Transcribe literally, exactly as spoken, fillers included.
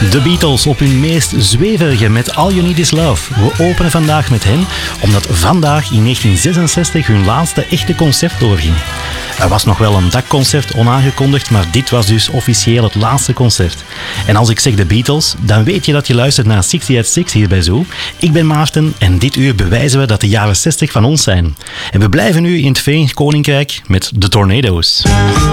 De Beatles op hun meest zweverige met All You Need Is Love. We openen vandaag met hen, omdat vandaag in negentien zesenzestig hun laatste echte concert doorging. Er was nog wel een dagconcert onaangekondigd, maar dit was dus officieel het laatste concert. En als ik zeg de Beatles, dan weet je dat je luistert naar zestig at zes hier bij Zoo. Ik ben Maarten en dit uur bewijzen we dat de jaren zestig van ons zijn. En we blijven nu in het Verenigd Koninkrijk met de Tornado's.